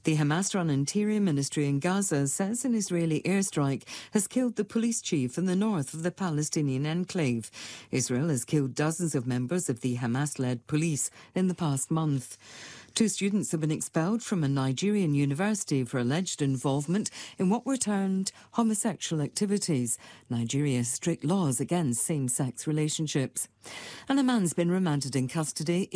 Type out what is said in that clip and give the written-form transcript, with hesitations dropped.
The Hamas-run Interior Ministry in Gaza says an Israeli airstrike has killed the police chief in the north of the Palestinian enclave. Israel has killed dozens of members of the Hamas-led police in the past month. 2 students have been expelled from a Nigerian university for alleged involvement in what were termed homosexual activities. Nigeria has strict laws against same-sex relationships. And a man's been remanded in custody